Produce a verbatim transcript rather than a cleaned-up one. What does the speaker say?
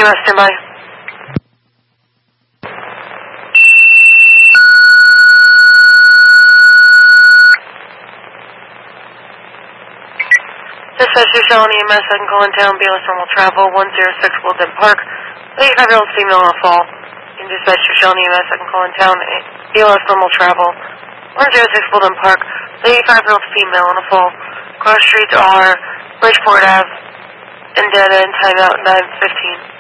U S, standby. Dispatch to Shell E M S, I can call in town, B L S normal travel, one zero six Woodland Park. eighty-five-year-old female on a fall. In dispatch to Shell E M S, I can call in town, B L S normal travel, one zero six Woodland Park. eighty-five-year-old female on a fall. Cross streets are Bridgeport Avenue and dead end, timeout nine fifteen.